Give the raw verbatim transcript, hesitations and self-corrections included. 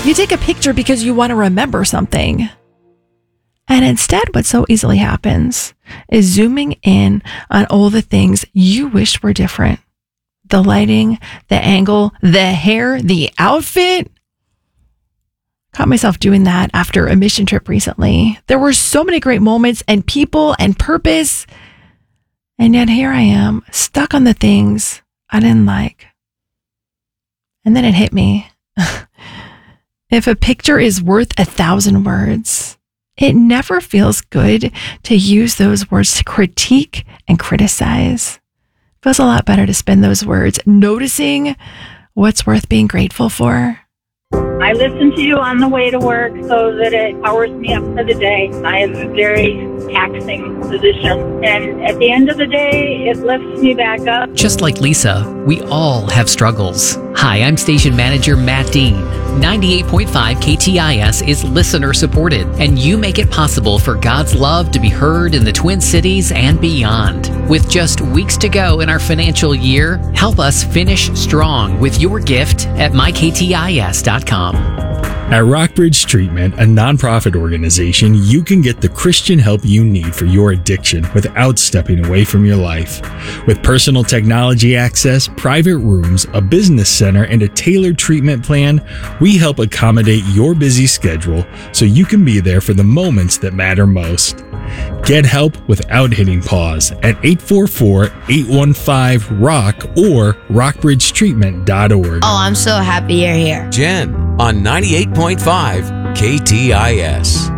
You take a picture because you want to remember something. And instead, what so easily happens is zooming in on all the things you wish were different. The lighting, the angle, the hair, the outfit. Caught myself doing that after a mission trip recently. There were so many great moments and people and purpose. And yet here I am, stuck on the things I didn't like. And then it hit me. If a picture is worth a thousand words, it never feels good to use those words to critique and criticize. It feels a lot better to spend those words noticing what's worth being grateful for. I listen to you on the way to work so that it powers me up for the day. I have a very taxing position. And at the end of the day, it lifts me back up. Just like Lisa, we all have struggles. Hi, I'm station manager Matt Dean. ninety-eight point five K T I S is listener supported, and you make it possible for God's love to be heard in the Twin Cities and beyond. With just weeks to go in our financial year, help us finish strong with your gift at my k t i s dot com. At Rockbridge Treatment, a nonprofit organization, you can get the Christian help you need for your addiction without stepping away from your life. With personal technology access, private rooms, a business center, and a tailored treatment plan, we help accommodate your busy schedule so you can be there for the moments that matter most. Get help without hitting pause at eight four four, eight one five, R O C K or rockbridge treatment dot org. Oh, I'm so happy you're here. Jen on ninety-eight point five K T I S.